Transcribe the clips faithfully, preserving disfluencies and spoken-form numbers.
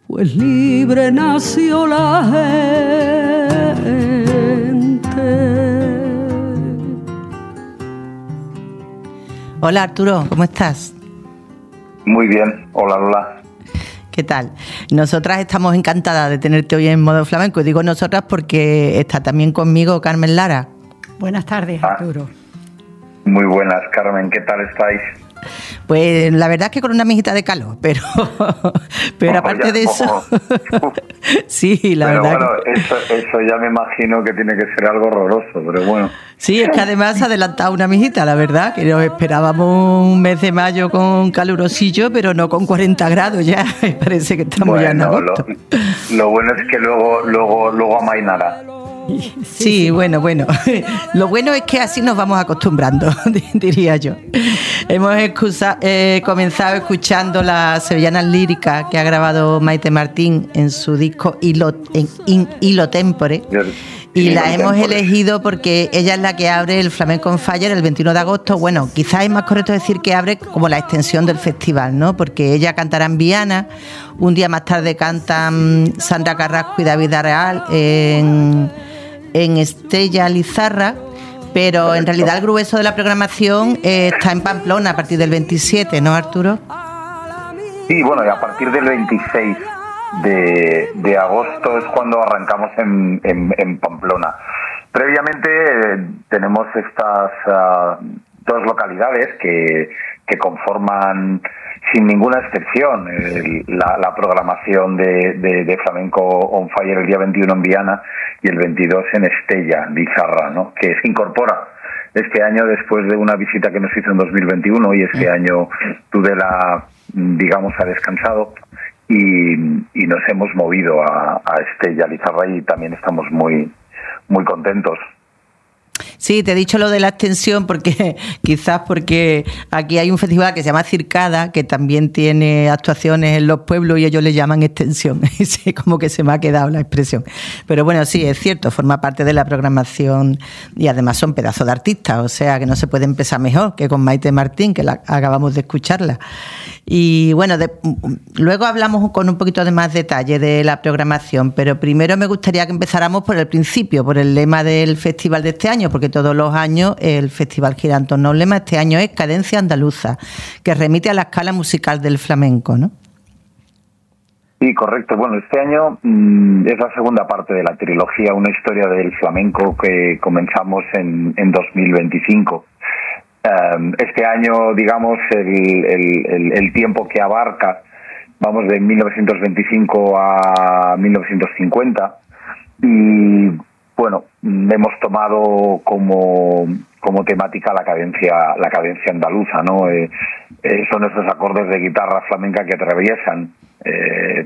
pues libre nació la gente. Hola Arturo, ¿cómo estás? Muy bien, hola Lola. ¿Qué tal? Nosotras estamos encantadas de tenerte hoy en Modo Flamenco. Y digo nosotras porque está también conmigo Carmen Lara. Buenas tardes, Arturo. Ah, muy buenas, Carmen, ¿qué tal estáis? Pues la verdad es que con una mijita de calor, pero, pero ojo, aparte ya, de eso, sí, la pero verdad. Bueno, que... eso, eso ya me imagino que tiene que ser algo horroroso, pero bueno. Sí, es que además se ha adelantado una mijita, la verdad, que nos esperábamos un mes de mayo con calurosillo, pero no con cuarenta grados ya, parece que estamos bueno, ya en agosto. Lo, lo bueno es que luego, luego, luego amainará. Sí, sí, bueno, bueno. Lo bueno es que así nos vamos acostumbrando, diría yo. Hemos excusa, eh, comenzado escuchando las sevillanas líricas que ha grabado Maite Martín en su disco Hilo, en, in, Hilo Tempore. Y la hemos elegido porque ella es la que abre el Flamenco on Fire el veintiuno de agosto. Bueno, quizás es más correcto decir que abre como la extensión del festival, ¿no? Porque ella cantará en Viana, un día más tarde cantan Sandra Carrasco y David Arreal en, en Estella Lizarra, pero en realidad el grueso de la programación eh, está en Pamplona a partir del veintisiete, ¿no, Arturo? Sí, bueno, y a partir del veintiséis de, de agosto es cuando arrancamos en, en, en Pamplona. Previamente eh, tenemos estas uh, dos localidades que, que conforman sin ninguna excepción el, la, la programación de, de, de Flamenco on Fire el día veintiuno en Viana y el veintidós en Estella Lizarra, ¿no? Que se incorpora este año después de una visita que nos hizo en dos mil veintiuno y este año Tudela, digamos, ha descansado y, y nos hemos movido a, a Estella Lizarra y también estamos muy, muy contentos. Sí, te he dicho lo de la extensión porque quizás porque aquí hay un festival que se llama Circada, que también tiene actuaciones en los pueblos y ellos le llaman extensión. Sí, como que se me ha quedado la expresión. Pero bueno, sí, es cierto, forma parte de la programación y además son pedazos de artistas, o sea que no se puede empezar mejor que con Maite Martín, que la, acabamos de escucharla. Y bueno, de, luego hablamos con un poquito de más detalle de la programación, pero primero me gustaría que empezáramos por el principio, por el lema del festival de este año, porque todos los años el festival gira en torno a un lema. Este año es Cadencia Andaluza, que remite a la escala musical del flamenco, ¿no? Sí, correcto. Bueno, este año mmm, es la segunda parte de la trilogía, una historia del flamenco que comenzamos en, en dos mil veinticinco. Um, este año, digamos, el, el, el, el tiempo que abarca, vamos de mil novecientos veinticinco a mil novecientos cincuenta y bueno, hemos tomado como, como temática la cadencia, la cadencia andaluza, ¿no? Eh, eh, son esos acordes de guitarra flamenca que atraviesan eh,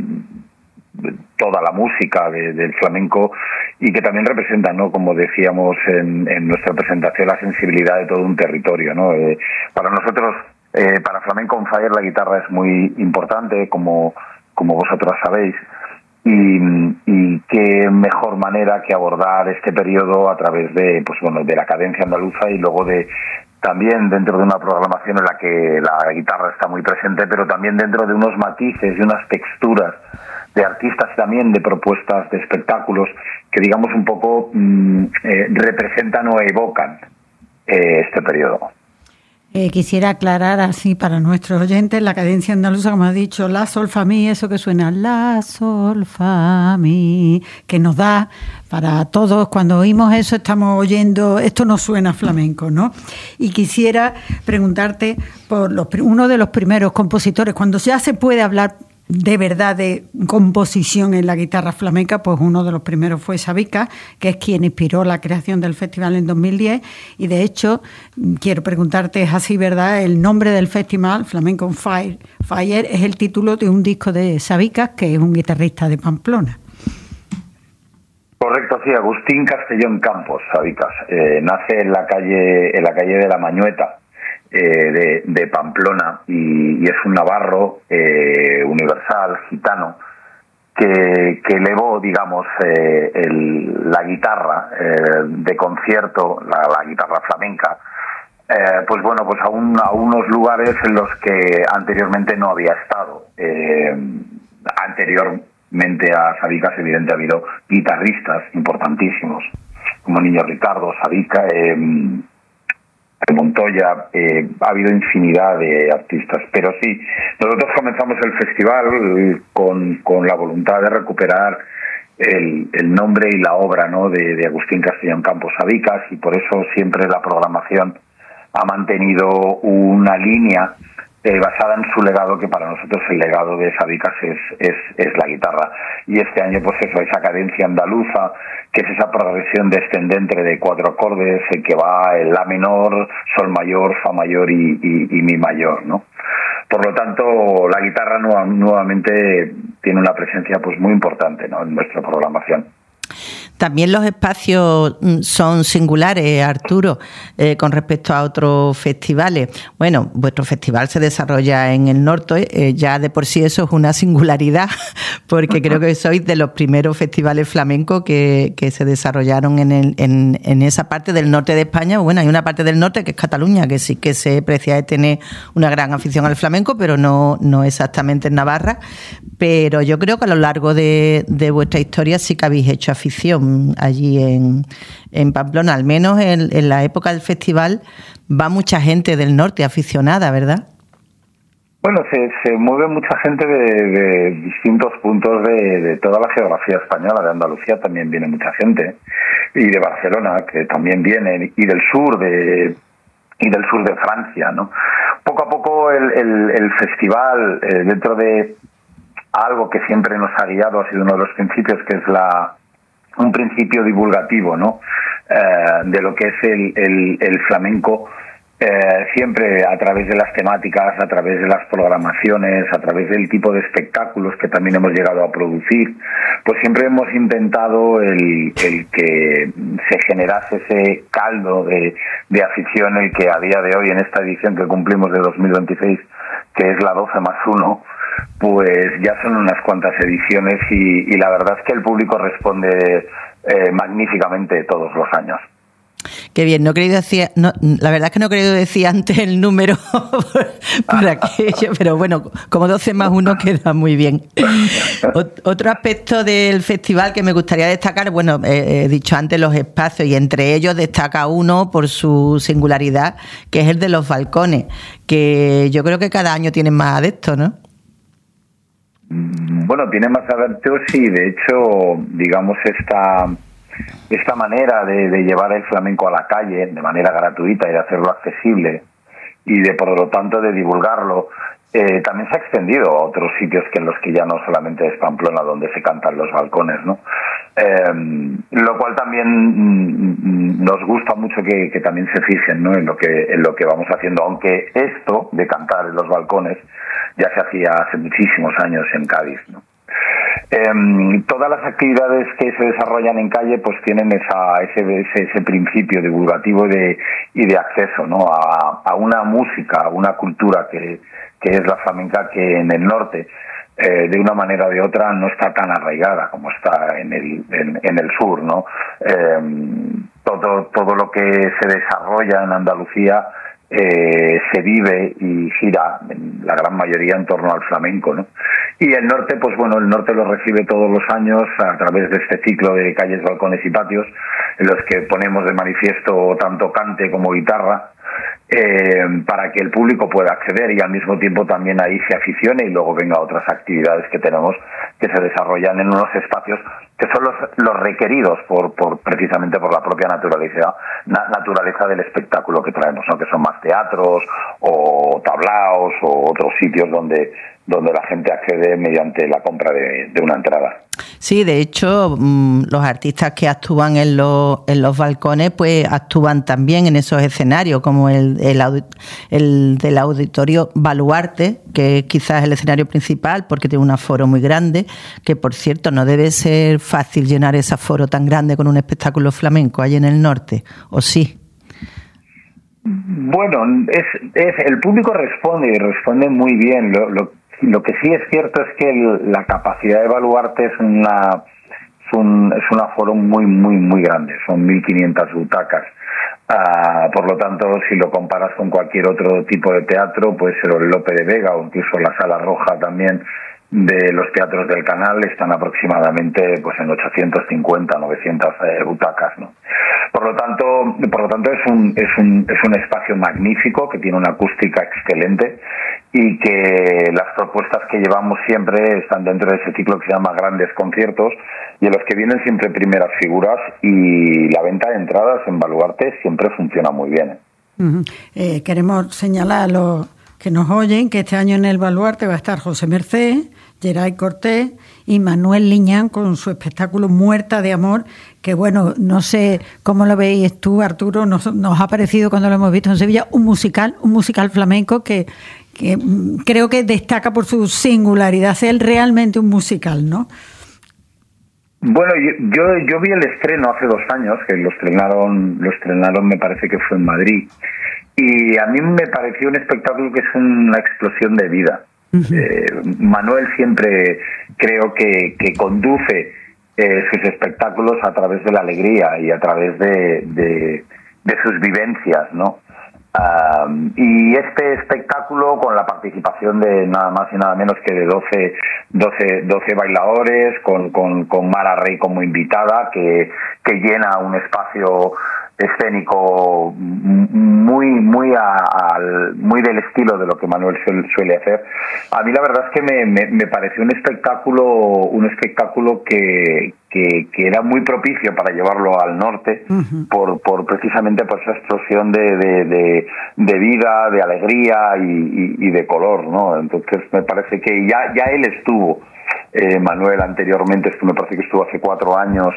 toda la música de, del flamenco y que también representan, ¿no? Como decíamos en, en nuestra presentación, la sensibilidad de todo un territorio, ¿no? Eh, para nosotros, eh, para Flamenco on Fire, la guitarra es muy importante, como, como vosotros sabéis. Y, y qué mejor manera que abordar este periodo a través de, pues bueno, de la cadencia andaluza y luego de también dentro de una programación en la que la guitarra está muy presente, pero también dentro de unos matices y unas texturas de artistas también, de propuestas de espectáculos que digamos un poco mmm, eh, representan o evocan eh, este periodo. Eh, quisiera aclarar así para nuestros oyentes la cadencia andaluza, como ha dicho, la sol fa mi, eso que suena la sol fa mi, que nos da para todos, cuando oímos eso estamos oyendo, esto no suena flamenco, ¿no? Y quisiera preguntarte por los, uno de los primeros compositores, cuando ya se puede hablar de verdad de composición en la guitarra flamenca, pues uno de los primeros fue Sabicas, que es quien inspiró la creación del festival en dos mil diez, y de hecho quiero preguntarte, ¿es así verdad? El nombre del festival, Flamenco on Fire, Fire, es el título de un disco de Sabicas, que es un guitarrista de Pamplona. Correcto, sí, Agustín Castellón Campos, Sabicas, eh, nace en la calle en la calle de la Mañueta, Eh, de, de Pamplona y, y es un navarro eh, universal, gitano, que, que elevó, digamos, eh, el, la guitarra eh, de concierto, la, la guitarra flamenca, eh, pues bueno, pues a, un, a unos lugares en los que anteriormente no había estado. Eh, Anteriormente a Sabicas, evidente, ha habido guitarristas importantísimos, como Niño Ricardo, Sabica, eh, Montoya, eh, ha habido infinidad de artistas. Pero sí, nosotros comenzamos el festival con, con la voluntad de recuperar el, el nombre y la obra, ¿no?, de, de Agustín Castellón Campos Sabicas, y por eso siempre la programación ha mantenido una línea eh, basada en su legado, que para nosotros el legado de Sabicas es, es, es la guitarra. Y este año, pues eso, esa cadencia andaluza, que es esa progresión descendente de cuatro acordes, el que va en la menor, sol mayor, fa mayor y, y, y mi mayor, ¿no? Por lo tanto, la guitarra nueva, nuevamente tiene una presencia pues muy importante, ¿no?, en nuestra programación. También los espacios son singulares, Arturo, eh, con respecto a otros festivales. Bueno, vuestro festival se desarrolla en el norte, eh, ya de por sí eso es una singularidad, porque creo que sois de los primeros festivales flamencos que, que se desarrollaron en, el, en, en esa parte del norte de España. Bueno, hay una parte del norte que es Cataluña, que sí que se precia de tener una gran afición al flamenco, pero no, no exactamente en Navarra. Pero yo creo que a lo largo de, de vuestra historia sí que habéis hecho afición allí en, en Pamplona, al menos en, en la época del festival va mucha gente del norte aficionada, ¿verdad? Bueno, se, se mueve mucha gente de, de distintos puntos de, de toda la geografía española. De Andalucía también viene mucha gente, y de Barcelona, que también vienen, y del sur de y del sur de Francia, ¿no? Poco a poco el, el, el festival, eh, dentro de algo que siempre nos ha guiado, ha sido uno de los principios, que es la un principio divulgativo, ¿no?, eh, de lo que es el, el, el flamenco, eh, siempre a través de las temáticas, a través de las programaciones, a través del tipo de espectáculos que también hemos llegado a producir, pues siempre hemos intentado el, el que se generase ese caldo de, de afición, el que a día de hoy, en esta edición que cumplimos de dos mil veintiséis, que es la doce más uno, pues ya son unas cuantas ediciones, y, y la verdad es que el público responde eh, magníficamente todos los años. Qué bien, no he querido decir, no, la verdad es que no he querido decir antes el número por, por aquello, pero bueno, como doce más uno queda muy bien. Otro aspecto del festival que me gustaría destacar, bueno, eh, he dicho antes los espacios, y entre ellos destaca uno por su singularidad, que es el de los balcones, que yo creo que cada año tienen más adeptos, ¿no? Bueno, tiene más adeptos, y de hecho, digamos, esta esta manera de, de llevar el flamenco a la calle de manera gratuita y de hacerlo accesible, y de, por lo tanto, de divulgarlo, eh, también se ha extendido a otros sitios que en los que ya no solamente es Pamplona donde se cantan los balcones, ¿no? Eh, lo cual también mm, nos gusta mucho que, que también se fijen, ¿no?, en lo que en lo que vamos haciendo, aunque esto de cantar en los balcones ya se hacía hace muchísimos años en Cádiz, ¿no? Eh, todas las actividades que se desarrollan en calle pues tienen esa, ese, ese, ese principio divulgativo de, y de acceso, ¿no?, a, a una música, a una cultura que, que es la flamenca, que en el norte eh, de una manera o de otra no está tan arraigada como está en el, en, en el sur, ¿no? Eh, todo, todo lo que se desarrolla en Andalucía Eh, se vive y gira en la gran mayoría en torno al flamenco, ¿no? Y el norte, pues bueno, el norte lo recibe todos los años a través de este ciclo de calles, balcones y patios, en los que ponemos de manifiesto tanto cante como guitarra, eh, para que el público pueda acceder y al mismo tiempo también ahí se aficione y luego venga a otras actividades que tenemos que se desarrollan en unos espacios que son los, los requeridos por, por precisamente por la propia naturaleza na, naturaleza del espectáculo que traemos, ¿no?, que son más teatros o tablaos o otros sitios donde donde la gente accede mediante la compra de, de una entrada. Sí, de hecho, los artistas que actúan en los, en los balcones, pues actúan también en esos escenarios, como el, el, el del Auditorio Baluarte, que es quizás el escenario principal, porque tiene un aforo muy grande, que por cierto no debe ser fácil llenar ese aforo tan grande con un espectáculo flamenco allí en el norte, ¿o sí? Bueno, es, es el público responde y responde muy bien. Lo, lo Lo que sí es cierto es que el, la capacidad de Baluarte es una es un, es un aforo muy muy muy grande, son mil quinientas butacas. Uh, por lo tanto, si lo comparas con cualquier otro tipo de teatro, puede ser el Lope de Vega o incluso la Sala Roja también de los teatros del canal están aproximadamente pues en ochocientos cincuenta, novecientas eh, butacas, ¿no? Por lo tanto, por lo tanto es un es un es un espacio magnífico que tiene una acústica excelente y que las propuestas que llevamos siempre están dentro de ese ciclo que se llama Grandes Conciertos y en los que vienen siempre primeras figuras, y la venta de entradas en Baluarte siempre funciona muy bien. Uh-huh. Eh, queremos señalar a los que nos oyen que este año en el Baluarte va a estar José Mercé, Geray Cortés y Manuel Liñán con su espectáculo Muerta de Amor, que bueno, no sé cómo lo veis tú, Arturo, nos, nos ha parecido cuando lo hemos visto en Sevilla un musical, un musical flamenco que, que creo que destaca por su singularidad, ser realmente un musical, ¿no? Bueno, yo, yo yo vi el estreno hace dos años, que lo estrenaron, lo estrenaron me parece que fue en Madrid, y a mí me pareció un espectáculo que es una explosión de vida. Uh-huh. Eh, Manuel siempre creo que, que conduce eh, sus espectáculos a través de la alegría y a través de, de, de sus vivencias, ¿no? Um, y este espectáculo, con la participación de nada más y nada menos que de doce, doce, doce bailadores, con, con, con Mara Rey como invitada, que, que llena un espacio escénico muy muy a, a, muy del estilo de lo que Manuel suele, suele hacer. A mí la verdad es que me, me, me pareció un espectáculo un espectáculo que, que, que era muy propicio para llevarlo al norte, uh-huh. por, por precisamente por esa explosión de, de, de, de vida, de alegría y, y, y de color, ¿no? Entonces me parece que ya, ya él estuvo, eh, Manuel anteriormente, me parece que estuvo hace cuatro años,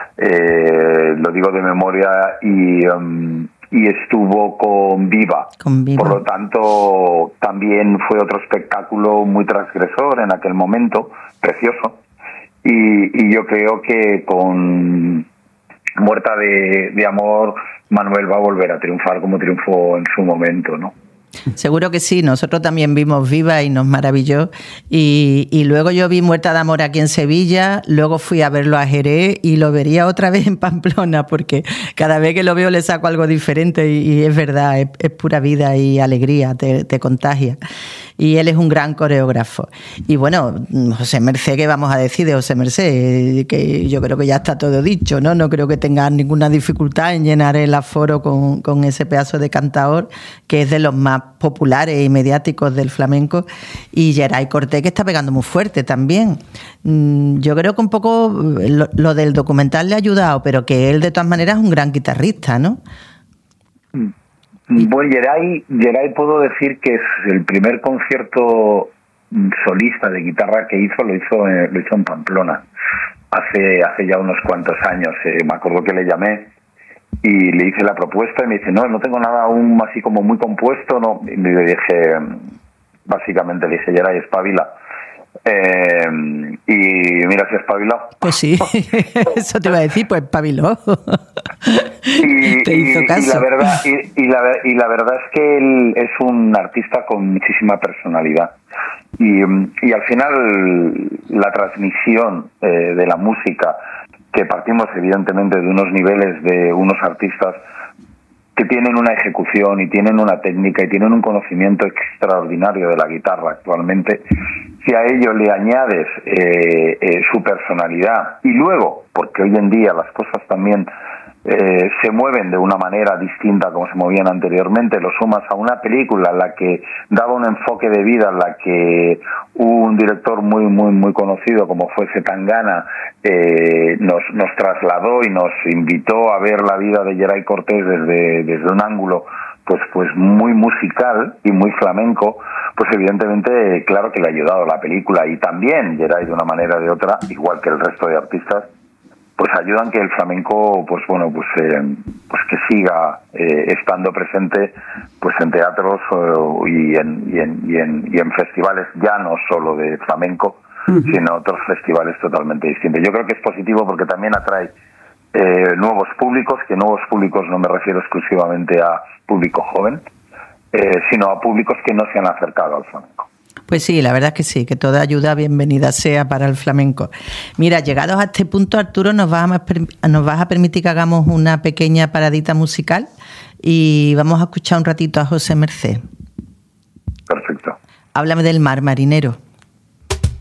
Eh, lo digo de memoria, y, um, y estuvo con Viva. con Viva. Por lo tanto, también fue otro espectáculo muy transgresor en aquel momento, precioso. Y, y yo creo que con Muerta de, de Amor, Manuel va a volver a triunfar como triunfó en su momento, ¿no? Seguro que sí, nosotros también vimos Viva y nos maravilló, y, y luego yo vi Muerta de Amor aquí en Sevilla, luego fui a verlo a Jerez y lo vería otra vez en Pamplona, porque cada vez que lo veo le saco algo diferente y, y es verdad, es, es pura vida y alegría, te, te contagia. Y él es un gran coreógrafo. Y bueno, José Mercé, ¿qué vamos a decir de José Mercé? Que yo creo que ya está todo dicho, ¿no? No creo que tenga ninguna dificultad en llenar el aforo con, con ese pedazo de cantador, que es de los más populares y mediáticos del flamenco. Y Geray Cortés, que está pegando muy fuerte también. Yo creo que un poco lo, lo del documental le ha ayudado, pero que él de todas maneras es un gran guitarrista, ¿no? Mm. Bueno, Geray, Geray puedo decir que es el primer concierto solista de guitarra que hizo, lo hizo en, lo hizo en Pamplona, hace hace ya unos cuantos años. Eh, me acuerdo que le llamé y le hice la propuesta y me dice, no, no tengo nada aún así como muy compuesto, no. Y le dije, básicamente le dije, Geray, espabila. Eh, y mira si ha espabilado. Pues sí, eso te iba a decir, pues espabiló. Y, te hizo y, caso. y la verdad y, y, la, y la verdad es que él es un artista con muchísima personalidad, y, y al final la transmisión eh, de la música, que partimos evidentemente de unos niveles de unos artistas que tienen una ejecución y tienen una técnica y tienen un conocimiento extraordinario de la guitarra actualmente. Si a ello le añades eh, eh, su personalidad, y luego, porque hoy en día las cosas también eh, se mueven de una manera distinta a como se movían anteriormente, lo sumas a una película en la que daba un enfoque de vida, en la que un director muy muy muy conocido como fue Zetangana eh, nos nos trasladó y nos invitó a ver la vida de Geray Cortés desde desde un ángulo pues pues muy musical y muy flamenco, pues evidentemente claro que le ha ayudado la película, y también Geray de una manera o de otra, igual que el resto de artistas, pues ayudan que el flamenco, pues bueno, pues eh, pues que siga eh, estando presente, pues en teatros eh, y, en, y, en, y, en, y en festivales, ya no solo de flamenco, uh-huh. sino otros festivales totalmente distintos. Yo creo que es positivo porque también atrae eh, nuevos públicos, que nuevos públicos no me refiero exclusivamente a público joven, eh, sino a públicos que no se han acercado al flamenco. Pues sí, la verdad es que sí, que toda ayuda bienvenida sea para el flamenco. Mira, llegados a este punto, Arturo, nos vas a, nos vas a permitir que hagamos una pequeña paradita musical y vamos a escuchar un ratito a José Mercé. Perfecto. Háblame del mar, marinero.